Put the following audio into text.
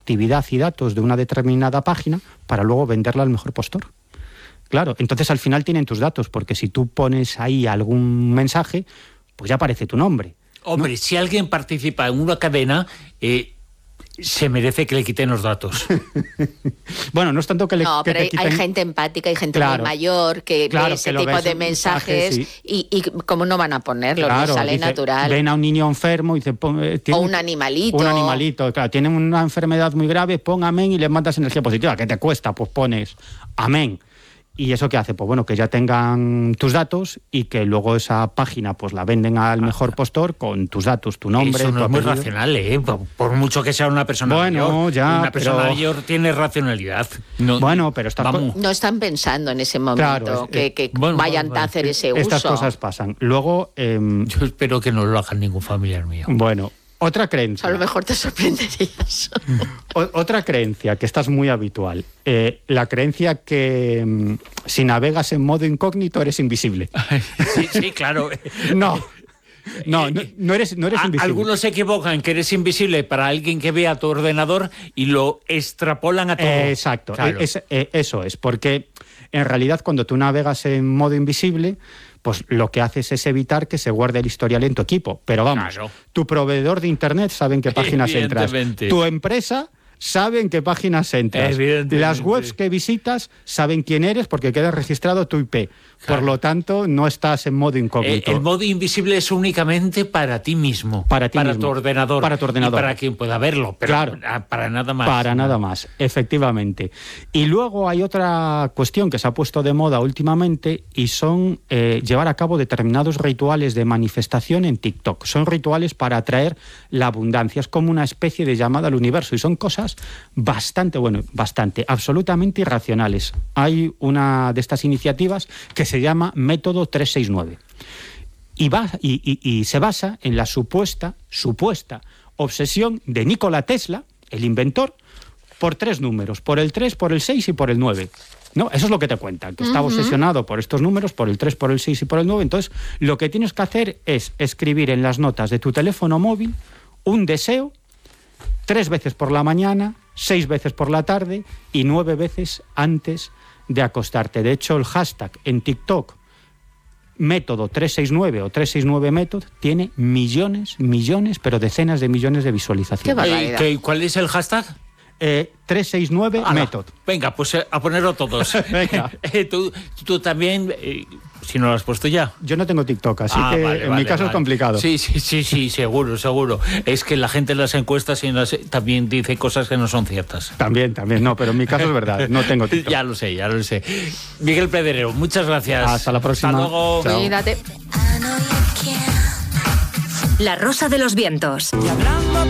actividad y datos de una determinada página para luego venderla al mejor postor. Claro, entonces al final tienen tus datos, porque si tú pones ahí algún mensaje, pues ya aparece tu nombre. Hombre, ¿no? Si alguien participa en una cadena, se merece que le quiten los datos. Bueno, no es tanto que le No, que pero te quiten... hay gente empática, hay gente muy mayor que ve ese tipo de mensajes sí. y ¿cómo no van a ponerlo? Les sale natural. Ven a un niño enfermo y dice... o un animalito. Un animalito, claro, tienen una enfermedad muy grave, pon amén y le mandas energía positiva. ¿Qué te cuesta? Pues pones amén. ¿Y eso qué hace? Pues bueno, que ya tengan tus datos y que luego esa página pues la venden al mejor postor con tus datos, tu nombre, eso no tu es muy apellido. racional, por mucho que sea una persona mayor. Ya, una persona mayor tiene racionalidad. No, bueno, pero no están pensando en ese momento que vayan a hacer ese uso. Estas cosas pasan. Luego... yo espero que no lo hagan ningún familiar mío. Bueno... Otra creencia. A lo mejor te sorprenderías. Otra creencia que esta es muy habitual. La creencia que si navegas en modo incógnito eres invisible. Sí, claro. No eres invisible. Algunos se equivocan que eres invisible para alguien que vea tu ordenador y lo extrapolan a todo. Exacto. Claro. Eso es, porque en realidad cuando tú navegas en modo invisible, pues lo que haces es evitar que se guarde el historial en tu equipo. Pero vamos, tu proveedor de internet sabe en qué páginas entras. Tu empresa sabe en qué páginas entras. Las webs que visitas saben quién eres porque queda registrado tu IP. Por lo tanto, no estás en modo incógnito. El modo invisible es únicamente para ti mismo. Para tu ordenador. Para tu ordenador. Y para quien pueda verlo. Pero claro. Para nada más. Para nada más, efectivamente. Y luego hay otra cuestión que se ha puesto de moda últimamente y son llevar a cabo determinados rituales de manifestación en TikTok. Son rituales para atraer la abundancia. Es como una especie de llamada al universo y son cosas absolutamente irracionales. Hay una de estas iniciativas que se llama Método 369 y se basa en la supuesta obsesión de Nikola Tesla, el inventor, por 3 números, por el 3, por el 6 y por el 9. No, eso es lo que te cuentan, que estaba obsesionado por estos números, por el 3, por el 6 y por el 9. Entonces, lo que tienes que hacer es escribir en las notas de tu teléfono móvil un deseo 3 veces por la mañana, 6 veces por la tarde y 9 veces antes de acostarte. De hecho, el hashtag en TikTok, método 369 o 369 método, tiene millones, pero decenas de millones de visualizaciones. ¿Cuál es el hashtag? 369 método. Venga, pues a ponerlo todos. Venga. Tú también, si no lo has puesto ya. Yo no tengo TikTok, así que en mi caso es complicado. Sí, seguro. Es que la gente en las encuestas también dice cosas que no son ciertas. También, no, pero en mi caso es verdad, no tengo TikTok. Ya lo sé. Miguel Pedrero, muchas gracias. Hasta la próxima. Hasta luego. Cuídate. La Rosa de los Vientos. Y hablando